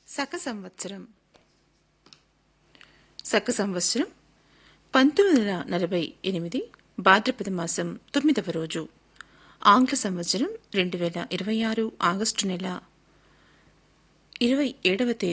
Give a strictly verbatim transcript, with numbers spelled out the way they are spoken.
శక సంవత్సరం శక సంవత్సరం పంతొమ్మిది వందల నలభై ఎనిమిది భాద్రపద మాసం తొమ్మిదవ రోజు. ఆంగ్ల సంవత్సరం రెండు వేల ఇరవై ఆరు ఆగస్టు నెల ఇరవై ఏడవ తేదీ